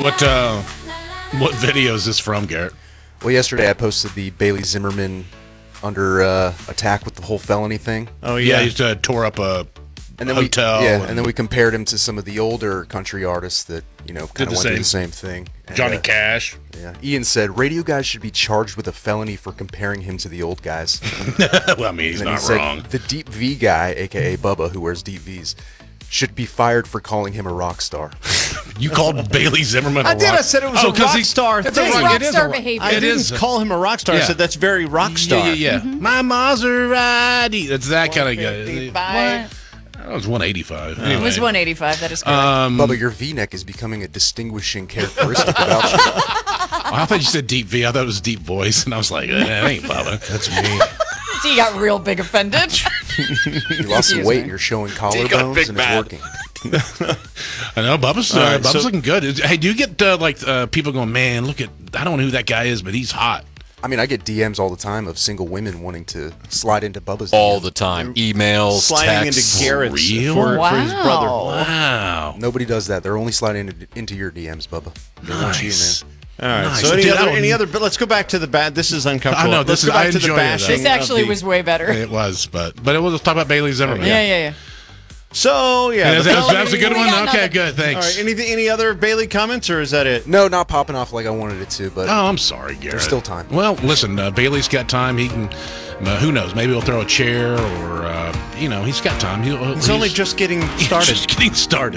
What video is this from, Garrett? Well, yesterday I posted the Bailey Zimmerman under attack with the whole felony thing. Oh Yeah, yeah. he tore up a And then hotel. and then we compared him to some of the older country artists that kind of went through the same thing. And, Johnny Cash. Yeah, Ian said radio guys should be charged with a felony for comparing him to the old guys. Well, I mean, he's And then not he said wrong. the Deep V guy, aka Bubba, who wears Deep Vs, should be fired for calling him a rock star. You called Bailey Zimmerman a I did. rock- I said it was Oh, a 'cause rock he- star It's thing. a rock it is star a- behavior. I It didn't is. call him a rock star. I Yeah. said that's very rock star. Yeah. My Maserati. It's that kind of guy. 155. That was 185. It Anyway. was 185. That is correct. Bubba, your V-neck is becoming a distinguishing characteristic about you. I thought you said deep V. I thought it was deep voice, and I was like, that ain't Bubba. That's me. So you got real big offended. You lost some Excuse weight me. and you're showing got collarbones big and mad. it's working. I know Bubba's right, Bubba's so- looking good. Hey, do you get people going, man? Look at I don't know who that guy is, but he's hot. I mean, I get DMs all the time of single women wanting to slide into Bubba's All DM. the time. Emails, Sliding texts. into Garrett's real? for his brother. Wow. Nobody does that. They're only sliding into your DMs, Bubba. They want you, Nice. man. All right. Nice. So Dude, any other? But let's go back to the bad. This is uncomfortable. I know, Let's this go is- I back to the enjoy it, bashing. though. This actually was way better. It was, but let's talk about Bailey Zimmerman. Yeah. So yeah. That the was, that was a good We one. got Okay, nothing. good. All Thanks. right. Any other Bailey comments, or is that it? No, not popping off like I wanted it to, but Oh, I'm sorry, Garrett. There's still time. Well, listen, Bailey's got time. He can, who knows? Maybe he'll throw a chair or, he's got time. He's only just getting started. Just getting started.